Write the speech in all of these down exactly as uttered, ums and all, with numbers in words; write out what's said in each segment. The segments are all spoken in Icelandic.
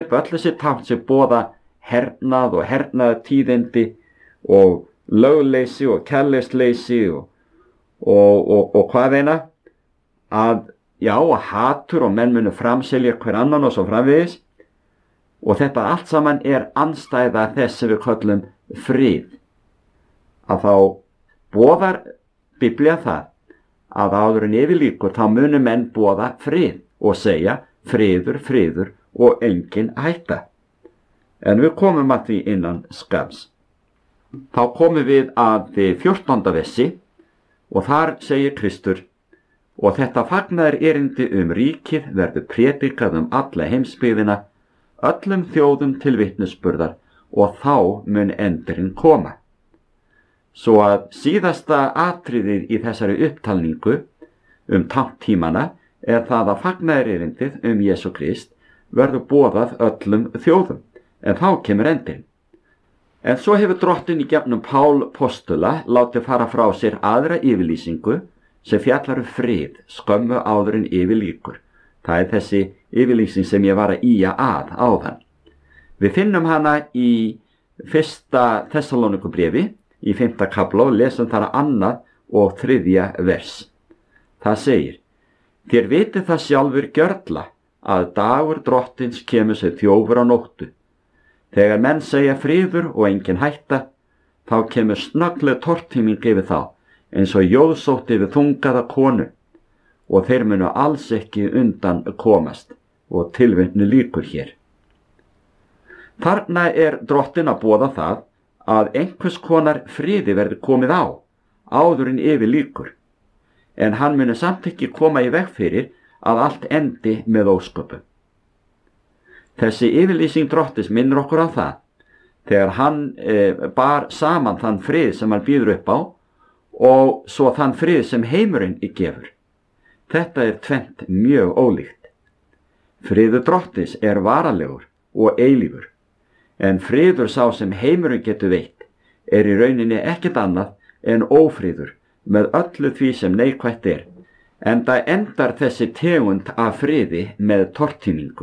upp öll þessi tákn sem boða hernað og hernaðartíðindi og lögleysi og kærleiksleysi og, og, og, og hvað eina, að já, hatur og menn munu framselja hver annan og svo framvegis, og þetta allt saman er andstæða þess sem við köllum frið. Að þá boðar Biblía það að áður en yfir lýkur þá munu menn boða frið og segja friður, friður og engin hætta. En við komum að því innan skamms. Þá komum við að því fjórtánda versi og þar segir Kristur: og þetta fagnaðar erindi um ríkið verður prédikað um alla heimsbyggðina, öllum þjóðum til vitnisburðar, og þá mun endurinn koma. Svo að síðasta atriðið í þessari upptalningu um tákntímana er það að fagnaðar erindið um Jesú Krist verður boðað öllum þjóðum, en þá kemur endurinn. En svo hefur Drottinn í gegnum Pál postula látið fara frá sér aðra yfirlýsingu sem fjallar um frið skömmu áður en yfir lýkur. Það er þessi yfirlýsing sem ég var að ýja að áðan. Við finnum hana í fyrsta Þessalónikubréfi í fimmta kafla og lesum þar annað og þriðja vers. Það segir: þér vitið það sjálfur gjörla að dagur Drottins kemur sem þjófur á nóttu. Þegar menn segja friður og engin hætta, þá kemur snöggleg tortíming yfir þá, eins og jóðsótt yfir þungaða konu, og þeir munu alls ekki undan komast, og tilvitnu lýkur hér. Þarna er Drottinn að boða það að einhvers konar friði verður komið á, áður en yfir lýkur, en hann muni samt ekki koma í veg fyrir að allt endi með ósköpum. Þessi yfirlýsing Drottins minnir okkur á það, þegar hann e, bar saman þann frið sem hann býður upp á og svo þann frið sem heimurinn gefur. Þetta er tvennt mjög ólíkt. Friður Drottins er varanlegur og eilífur, en friður sá sem heimurinn getur veitt er í rauninni ekkert annað en ófriður með öllu því sem neikvætt er, enda endar þessi tegund af friði með tortímingu.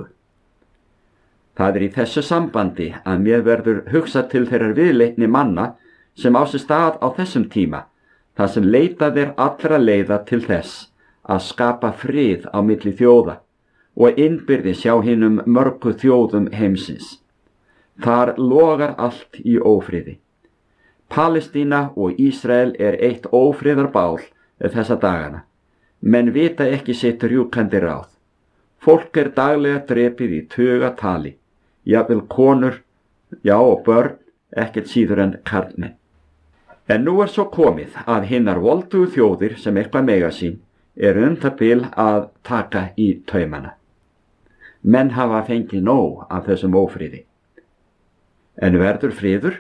Það er í þessu sambandi að mér verður hugsað til þeirrar viðleitni manna sem á sér stað á þessum tíma, þar sem leitað er allra leiða til þess að skapa frið á milli þjóða og innbyrðis hjá hinum mörgu þjóðum heimsins. Þar logar allt í ófriði. Palestína og Ísrael er eitt ófriðarbál þessa dagana, menn vita ekki sitt rjúkandi ráð. Fólk er daglega drepið í tugatali, jafnvel konur, já og börn, ekkert síður en karlmenn. En nú er svo komið að hinnar voldugu þjóðir sem eitthvað mega sín eru um það bil að taka í taumana. Menn hafa fengið nóg af þessum ófriði. En verður friður?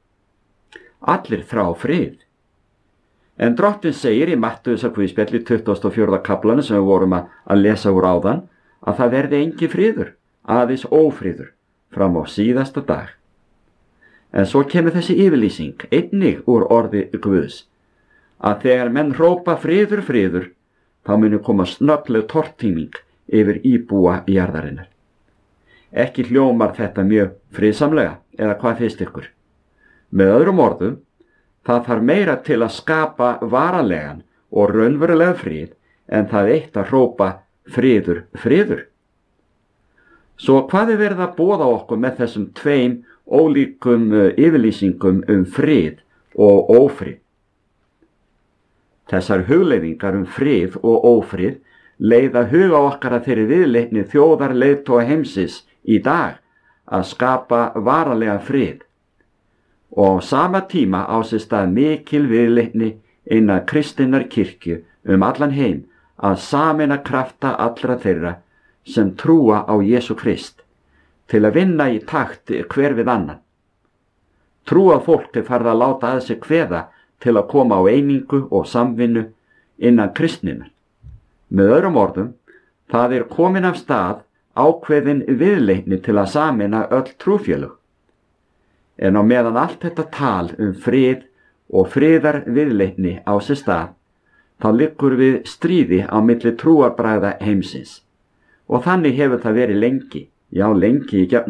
Allir þrá frið. En Drottinn segir í Mattheusarguðspjalli tuttugasta og fjórða kaflanum sem við vorum að, að lesa úr áðan, að það verði engin friður, aðeins ófriður, fram á síðasta dag. En svo kemur þessi yfirlýsing einnig úr orði Guðs, að þegar menn hrópa friður, friður, þá muni koma snöggleg tortíming yfir íbúa jarðarinnar. Ekki hljómar þetta mjög friðsamlega, eða hvað finnst ykkur? Með öðrum orðum, það þarf meira til að skapa varanlegan og raunverulega frið en það eitt að hrópa friður, friður. Svo hvað er verið að boða okkur með þessum tveim ólíkum yfirlýsingum um frið og ófrið? Þessar hugleiðingar um frið og ófrið leiða huga okkar að þeirri viðleitni þjóðar leiðtoga heimsins í dag að skapa varanlega frið. Og á sama tíma á sér stað mikil viðleitni innan kristinnar kirkju um allan heim að sameina krafta allra þeirra sem trúa á Jesú Krist til að vinna í takt hver við annan. Trúað fólk er farið að láta að sig kveða til að koma á einingu og samvinnu innan kristninnar. Með öðrum orðum, það er komin af stað ákveðin viðleitni til að sameina öll trúfélög. En á meðan allt þetta tal um frið og friðar viðleitni á sér stað, þá liggur við stríði á milli trúarbragða heimsins. Og þannig hefur það verið lengi, já lengi í gegnum